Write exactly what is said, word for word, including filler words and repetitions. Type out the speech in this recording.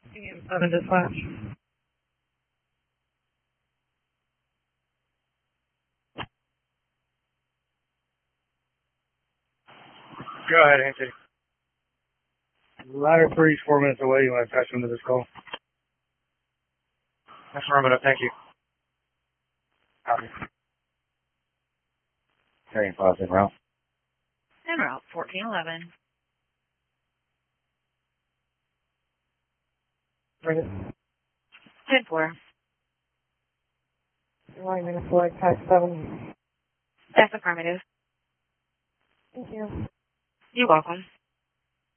seven dispatch. Go ahead, Anthony. Ladder three is four minutes away. You want to attach him to this call? Affirmative, thank you. Copy. Carrying files en route. En route, fourteen eleven. Bring it. ten four. You're running minute four, attach seven. That's affirmative. Thank you. You're welcome.